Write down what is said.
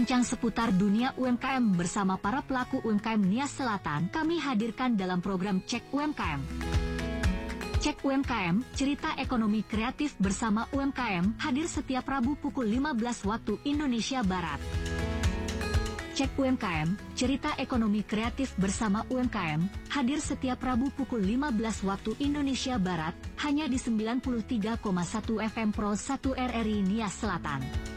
berbincang seputar dunia UMKM bersama para pelaku UMKM Nias Selatan, kami hadirkan dalam program Cek UMKM. Cek UMKM, cerita ekonomi kreatif bersama UMKM, hadir setiap Rabu pukul 15 waktu Indonesia Barat. Cek UMKM, cerita ekonomi kreatif bersama UMKM, hadir setiap Rabu pukul 15 waktu Indonesia Barat, hanya di 93,1 FM Pro 1 RRI Nias Selatan.